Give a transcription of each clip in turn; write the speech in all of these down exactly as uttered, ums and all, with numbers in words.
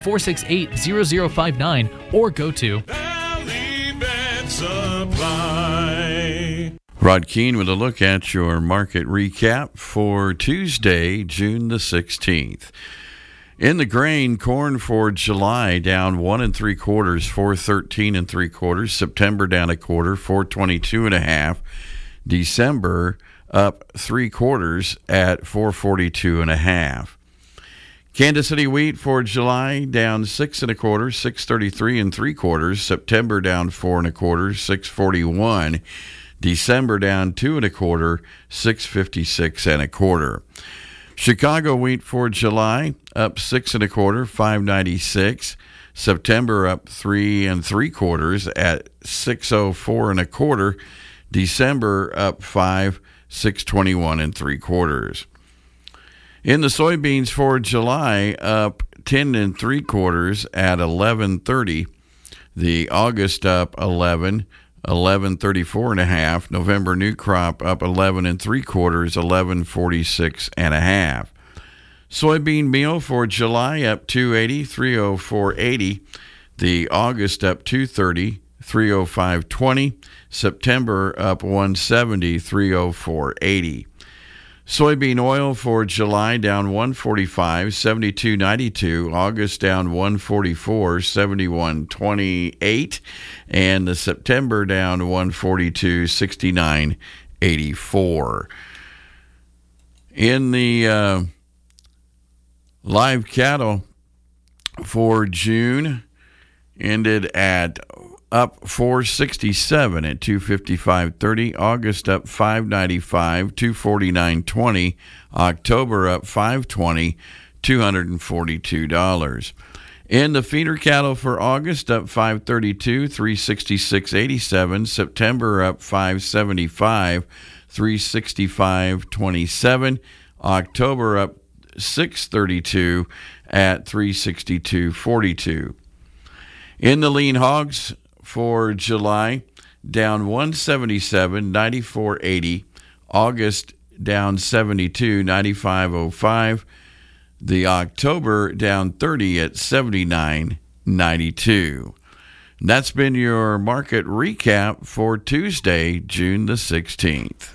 four six eight, zero zero five nine or go to Valley Vet Supply. Rod Keene with a look at your market recap for Tuesday, June the sixteenth. In the grain, corn for July down one and three quarters, four thirteen and three quarters. September down a quarter, four twenty-two and a half. December up three quarters at four forty-two and a half. Kansas City wheat for July down six and a quarter, six thirty-three and three quarters. September down four and a quarter, six forty-one. December down two and a quarter, six fifty-six and a quarter. Chicago wheat for July up six and a quarter, five ninety-six. September up three and three quarters at six oh four and a quarter. December up five, six twenty-one and three quarters. In the soybeans for July up ten and three quarters at eleven thirty. The August up eleven. eleven thirty-four and a half. November new crop up eleven and three quarters, eleven forty-six and a half. Soybean meal for July up two eighty, three oh four eighty. The August up two thirty, three oh five twenty. September up one seventy, three oh four eighty. Soybean oil for July down one forty-five, seventy-two ninety-two. August down one forty-four, seventy-one twenty-eight. And the September down one forty-two, sixty-nine eighty-four. In the uh, live cattle for June ended at up four sixty-seven at two fifty-five thirty. August up five ninety-five, two forty-nine twenty. October up five twenty, two forty-two dollars. In the feeder cattle for August up five thirty-two, three sixty-six eighty-seven. September up five seventy-five, three sixty-five twenty-seven. October up six thirty-two at three sixty-two forty-two. In the lean hogs for July, down one seventy-seven, ninety-four eighty. August down seventy-two, ninety-five oh five. The October down thirty at seventy-nine ninety-two. That's been your market recap for Tuesday, June the sixteenth.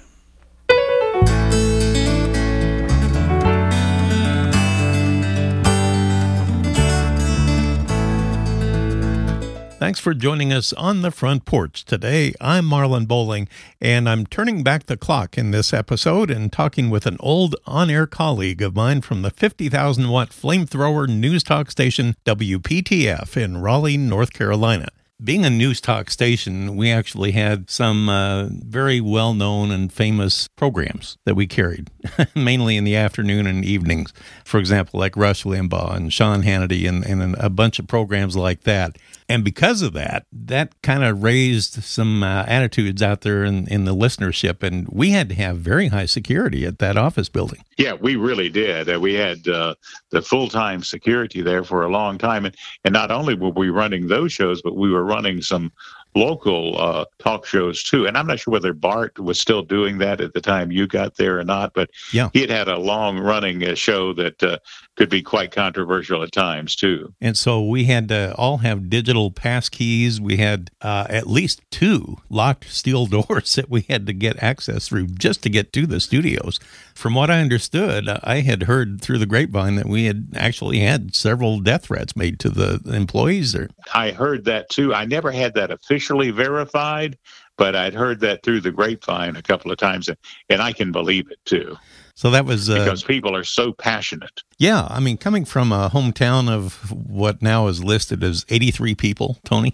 Thanks for joining us on the front porch today. I'm Marlon Bowling, and I'm turning back the clock in this episode and talking with an old on-air colleague of mine from the fifty thousand watt flamethrower news talk station W P T F in Raleigh, North Carolina. Being a news talk station, we actually had some uh, very well-known and famous programs that we carried, mainly in the afternoon and evenings. For example, like Rush Limbaugh and Sean Hannity and, and a bunch of programs like that. And because of that, that kind of raised some uh, attitudes out there in, in the listenership, and we had to have very high security at that office building. Yeah, we really did. Uh, we had uh, the full-time security there for a long time, and, and not only were we running those shows, but we were running some local uh, talk shows too. And I'm not sure whether Bart was still doing that at the time you got there or not, but yeah, he had had a long-running uh, show that uh, could be quite controversial at times too. And so we had to all have digital pass keys. We had uh, at least two locked steel doors that we had to get access through just to get to the studios. From what I understood, I had heard through the grapevine that we had actually had several death threats made to the employees there. I heard that too. I never had that officially verified, but I'd heard that through the grapevine a couple of times, and I can believe it too. So that was... Uh, because people are so passionate. Yeah, I mean, coming from a hometown of what now is listed as eighty-three people, Tony.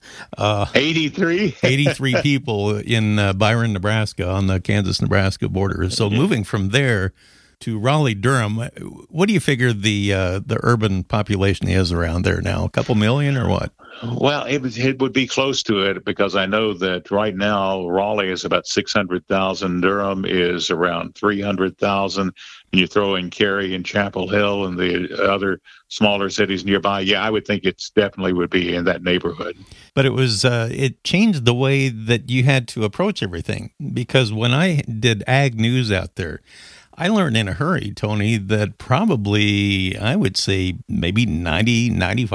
uh, eighty-three? eighty-three people in uh, Byron, Nebraska, on the Kansas-Nebraska border. So moving from there to Raleigh-Durham, what do you figure the uh, the urban population is around there now? A couple million or what? Well, it, was, it would be close to it because I know that right now Raleigh is about six hundred thousand. Durham is around three hundred thousand. And you throw in Cary and Chapel Hill and the other smaller cities nearby, yeah, I would think it's definitely would be in that neighborhood. But it was uh, it changed the way that you had to approach everything, because when I did ag news out there, I learned in a hurry, Tony, that probably, I would say maybe ninety, ninety-five